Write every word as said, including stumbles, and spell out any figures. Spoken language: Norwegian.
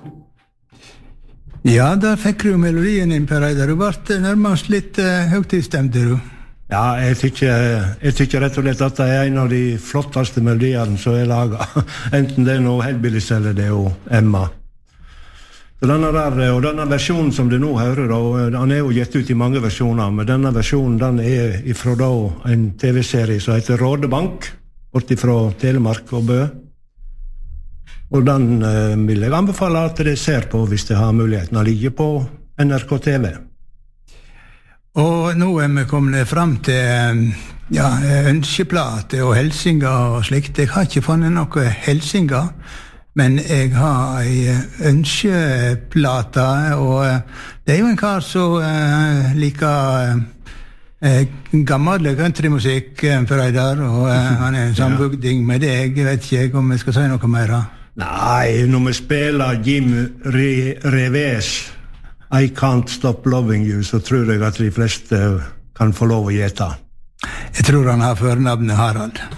Ja, der fikk du melodien inn, Per Reidar. Du ble nærmest litt uh, høytidsstemte, du. Ja, jeg tykker, jeg tykker rett og slett at det er en av de flotteste melodiene som er laget. Enten det er noe Hellbillies eller det er jo Emma. Så denne der, og denne versjonen som du nå hører, og han er jo gitt ut i mange versjoner, men denne versjonen den er ifra da en T V-serie som heter Rådebank, bortifra Telemark og Bø. Og den uh, vil jeg anbefale at dere ser på hvis det har muligheten å ligge på N R K T V. Og nå er vi kommet frem til ja, ønskeplater og helsinger og slikt. Jeg har ikke funnet noe helsinger, men jeg har en ønskeplate, og det er jo en kar som uh, liker uh, gammel countrymusikk, Per Reidar, og uh, han er en sambygding med deg. Jeg vet ikke om jeg skal si noe mer. Nei, når vi spiller Jim Re- Revés I Can't Stop Loving You, så tror jeg at de fleste kan få lov å gjette. Jeg tror han har førnavnet Harald.